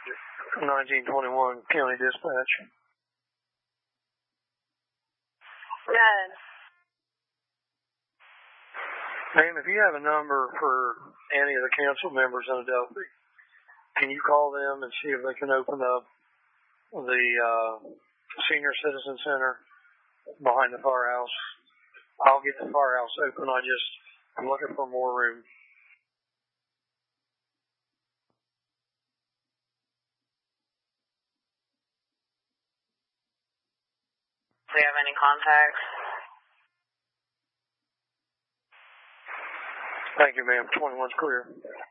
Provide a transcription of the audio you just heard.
1921 County Dispatch. Go ahead. Ma'am, if you have a number for any of the council members in Adelphi, can you call them and see if they can open up the Senior Citizen Center behind the firehouse? I'll get the firehouse open. I'm looking for more room. Do you have any contacts? Thank you, ma'am. 21's clear.